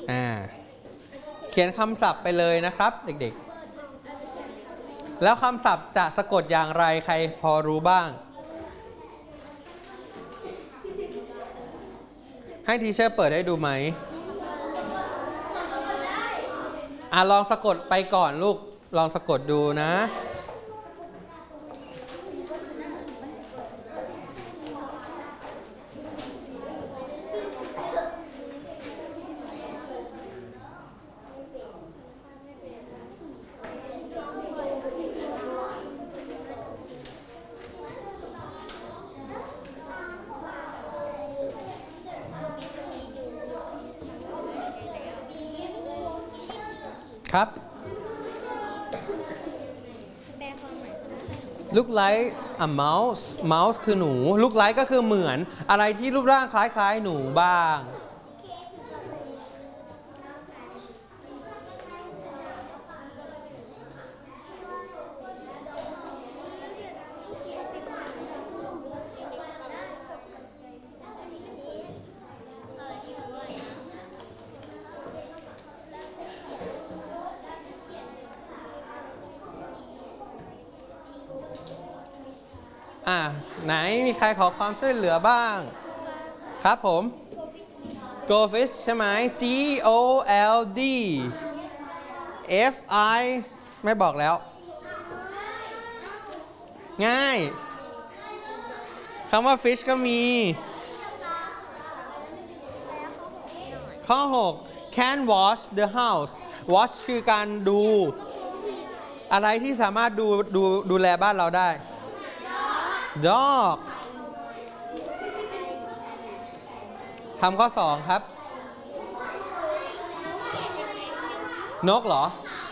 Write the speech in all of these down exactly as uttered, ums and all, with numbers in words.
อ่าเขียนคำศัพท์ไปเลยนะครับเด็กๆแล้วคำศัพท์จะสะกดอย่างไรใครพอรู้บ้างให้ทีเชอร์เปิดให้ดูไหมอ่ะลองสะกดไปก่อนลูกลองสะกดดูนะครับ look like a mouse mouse คือหนู look like ก็คือเหมือนอะไรที่รูปร่างคล้ายๆหนูบ้างอ่ะไหนมีใครขอความช่วยเหลือบ้างครับผม goldfish ใช่ไหม G O L D F I ไม่บอกแล้วง่ายคำว่า fish ก็มีข้อหก can wash the house wash คือการดูอะไรที่สามารถดูดูดูแลบ้านเราได้dog ทำข้อสองครับนกเหรอ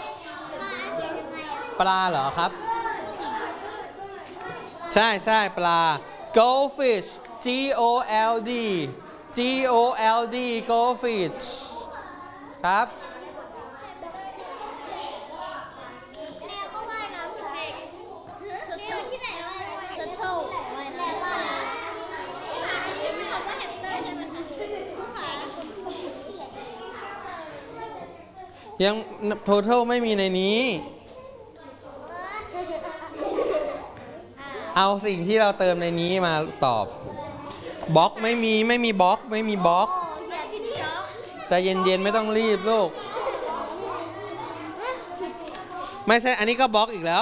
ปลาเหรอครับใช่ใช่ปลา goldfish G O L D G O L D goldfish ครับยัง total ไม่มีในนี้เอาสิ่งที่เราเติมในนี้มาตอบบล็อกไม่มีไม่มีบล็อกไม่มีบล็อกใจเย็นๆไม่ต้องรีบลูกไม่ใช่อันนี้ก็บล็อกอีกแล้ว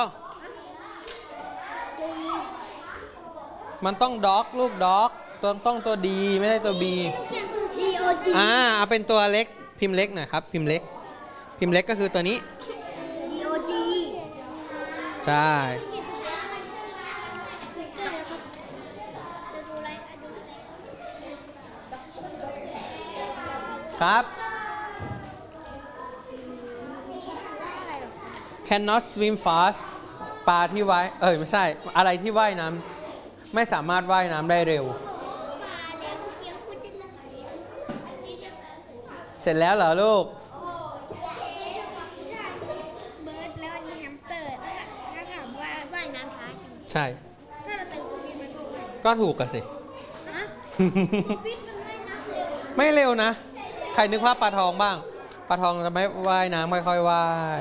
มันต้องด็อกลูกด็อกตัวต้องตัวดีไม่ได้ตัวบีอ่าเอาเป็นตัวเล็กพิมพ์เล็กหน่อยครับพิมพ์เล็กพิมพ์เล็กก็คือตัวนี้ ดี โอ ดี ใช่ครับ cannot swim fast ปลาที่ว่ายเอ้ยไม่ใช่อะไรที่ว่ายน้ำไม่สามารถว่ายน้ำได้เร็วเสร็จแล้วเหรอลูกใช่ก็ถูกกันสิไม่เร็วนะใครนึกว่าปลาทองบ้างปลาทองจะไม่ว่ายน้ำค่อยๆว่าย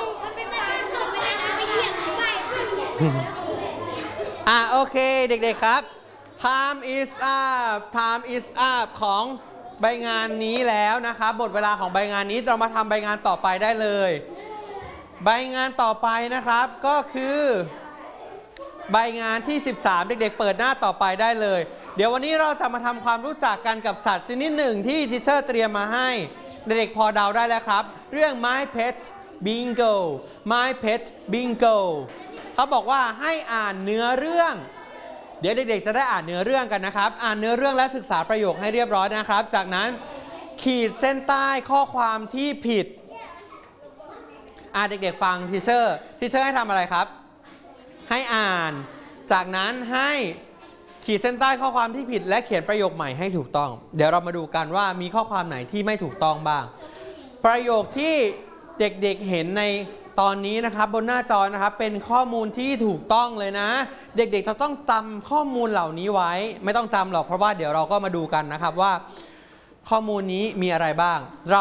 อ่ะโอเคเด็กๆครับ time is up time is up ของใบงานนี้แล้วนะครับหมดเวลาของใบงานนี้เรามาทำใบงานต่อไปได้เลยใบงานต่อไปนะครับก็คือใบงานที่สิบสามเด็กๆเปิดหน้าต่อไปได้เลยเดี๋ยววันนี้เราจะมาทำความรู้จักกันกับสัตว์ชนิดหนึ่งที่ทิเชอร์เตรียมมาให้เด็กๆพอเดาได้แล้วครับเรื่อง My Pet Bingo My Pet Bingo เขาบอกว่าให้อ่านเนื้อเรื่องเดี๋ยวเด็กๆจะได้อ่านเนื้อเรื่องกันนะครับอ่านเนื้อเรื่องและศึกษาประโยคให้เรียบร้อยนะครับจากนั้นขีดเส้นใต้ข้อความที่ผิดอ่านเด็กๆฟังทิเชอร์ทิเชอร์ให้ทำอะไรครับให้อ่านจากนั้นให้ขีดเส้นใต้ข้อความที่ผิดและเขียนประโยคใหม่ให้ถูกต้องเดี๋ยวเรามาดูกันว่ามีข้อความไหนที่ไม่ถูกต้องบ้างประโยคที่เด็กๆเห็นในตอนนี้นะครับบนหน้าจอนะครับเป็นข้อมูลที่ถูกต้องเลยนะเด็กๆจะต้องจำข้อมูลเหล่านี้ไว้ไม่ต้องจำหรอกเพราะว่าเดี๋ยวเราก็มาดูกันนะครับว่าข้อมูลนี้มีอะไรบ้างเรา